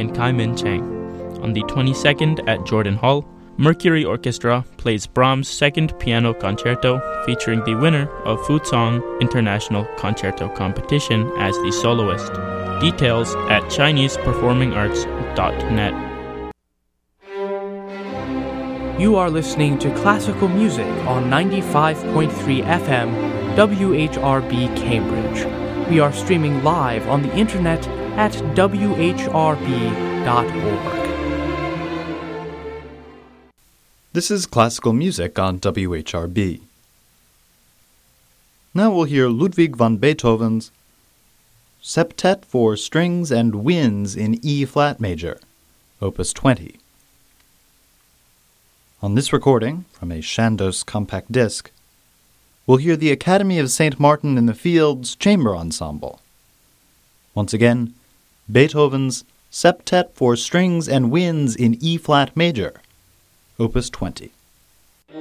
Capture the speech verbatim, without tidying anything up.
and Kai-Min Chang. On the twenty-second at Jordan Hall, Mercury Orchestra plays Brahms' Second Piano Concerto, featuring the winner of Fuzhong International Concerto Competition as the soloist. Details at chinese performing arts dot net. You are listening to classical music on ninety-five point three F M, W H R B Cambridge. We are streaming live on the internet at w h r b dot org. This is classical music on W H R B. Now we'll hear Ludwig van Beethoven's Septet for Strings and Winds in E-flat major, Opus twenty. On this recording, from a Chandos compact disc, we'll hear the Academy of Saint Martin in the Fields Chamber Ensemble. Once again, Beethoven's Septet for Strings and Winds in E-flat major, Opus twenty.